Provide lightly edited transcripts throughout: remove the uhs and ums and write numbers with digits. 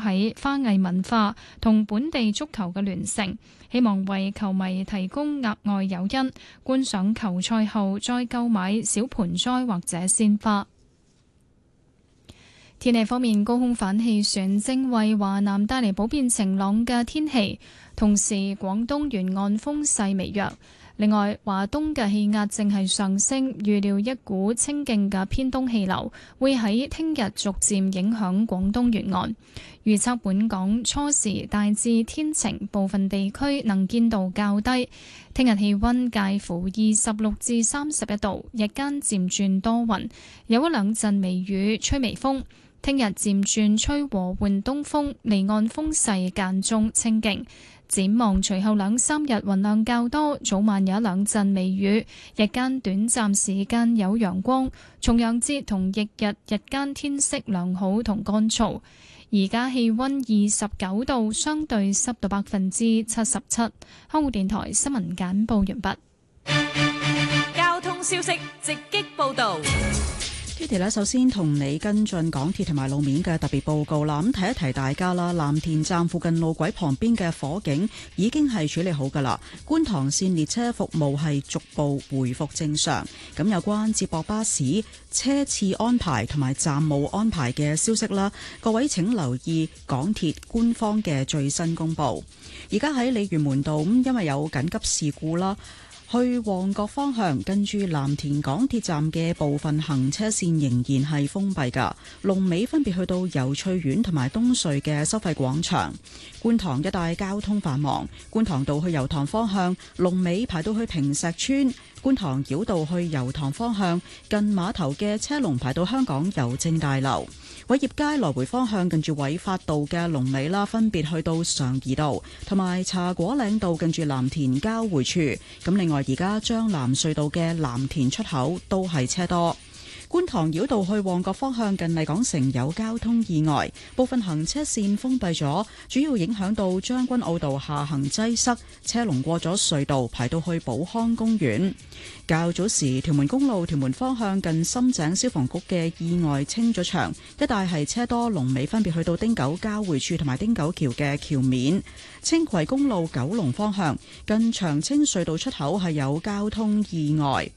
喺花藝文化同本地足球嘅聯乘，希望為球迷提供額外誘因，觀賞球賽後再購買小盆栽或者鮮花。天氣方面，高空反氣旋正為華南帶嚟普遍晴朗嘅天氣，同時廣東沿岸風勢微弱。另外，華東嘅氣壓正係上升，預料一股清勁嘅偏東氣流會喺聽日逐漸影響廣東沿岸。預測本港初時大致天晴，部分地區能見度較低。聽日氣溫介乎26至31度，日間漸轉多雲，有一兩陣微雨，吹微風。聽日漸轉吹和緩東風，離岸風勢間中清勁。展望隨後兩三日雲量較多，早晚有一兩陣微雨，日間短暫時間有陽光。重陽節同翌日日間天色良好同乾燥。而家氣溫29度，相對濕度77%。香港電台新聞簡報完畢。 交通消息直擊報道。 Kitty 咧，首先同你跟進港鐵同埋路面嘅特別報告啦。咁提一提大家啦，藍田站附近路軌旁邊嘅火警已經係處理好噶啦。觀塘線列車服務係逐步回復正常。咁有關接駁巴士車次安排同埋站務安排嘅消息啦，各位請留意港鐵官方嘅最新公布。而家喺鯉魚門道因為有緊急事故啦，去旺角方向近住藍田港鐵站嘅部分行車線仍然係封閉㗎，龍尾分別去到油翠苑同埋東隧嘅收費廣場。觀塘一帶交通繁忙，觀塘道去油塘方向龍尾排到去坪石邨，觀塘繞道去油塘方向近碼頭嘅車龍排到香港郵政大樓。偉業街來回方向近住偉發道嘅龍尾啦，分別去到常怡道同埋茶果嶺道近住藍田交匯處。咁另外而家將藍隧道嘅藍田出口都係車多。觀塘繞道去旺角方向近麗港城有交通意外，部分行車線封閉咗，主要影響到將軍澳道下行擠塞，車龍過咗隧道排到去寶康公園。較早時屯門公路屯門方向近深井消防局嘅意外清咗場，一帶係車多，龍尾分別去到汀九交匯處同埋汀九橋嘅橋面。青葵公路九龍方向近長青隧道出口係有交通意外，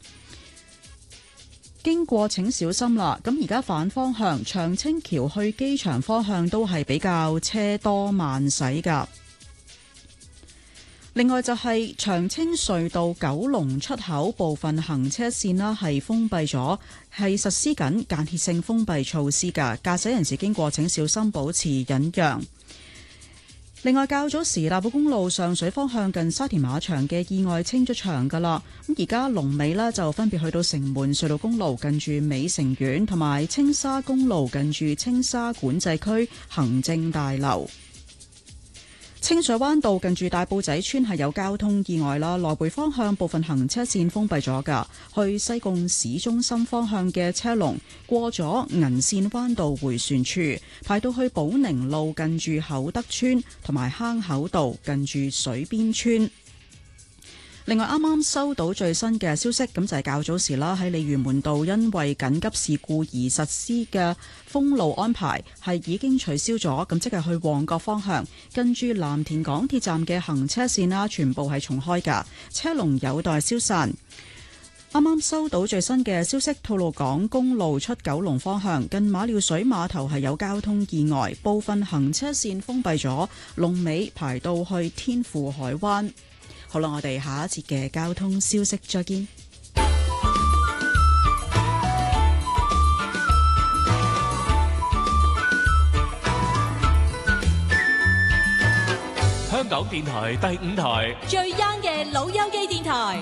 經過請小心啦。咁而家反方向長青橋去機場方向都係比較車多慢駛㗎。另外就係長青隧道九龍出口部分行車線啦，係封閉咗，係實施緊間歇性封閉措施㗎。駕駛人士經過請小心保持忍讓。另外較早時大埔公路上水方向近沙田馬場嘅意外清咗場㗎啦。咁而家龍尾呢就分別去到城門隧道公路近住美城苑同埋青沙公路近住青沙管制區行政大樓。清水灣道近住大埔仔村係有交通意外啦，來回方向部分行車線封閉咗㗎。去西貢市中心方向嘅車龍過咗銀線灣道迴旋處，排到去寶寧路近住厚德村同埋坑口道近住水邊村。另外啱啱收到最新嘅消息，咁就係較早時啦，喺鯉魚門道因為緊急事故而實施嘅封路安排係已經取消咗，咁即係去旺角方向跟住藍田港鐵站嘅行車線啦，全部係重開㗎，車龍有待消散。啱啱收到最新嘅消息，吐露港公路出九龍方向近馬料水碼頭係有交通意外，部分行車線封閉咗，龍尾排到去天賦海灣。好啦，我哋下一節嘅交通消息再見。 香港電台第5台最 young 嘅老友記電台。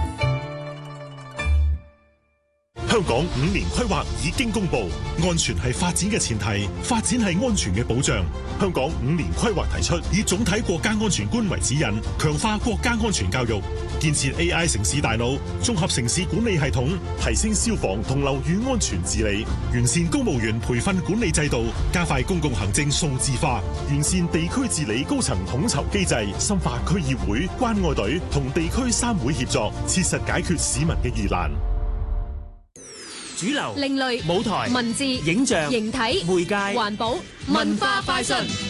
香港5年規劃已經公布，安全係發展嘅前提，發展係安全嘅保障。香港5年規劃提出，以總體國家安全觀為指引，強化國家安全教育，建設 AI 城市大腦，綜合城市管理系統，提升消防同樓宇安全治理，完善公務員培訓管理制度，加快公共行政數字化，完善地區治理高層統籌機制，深化區議會、關愛隊同地區3會協作，切實解決市民嘅疑難。 主流、 另類、 舞台、 文字、 影像、 形體、 媒介、 環保、文化快訊。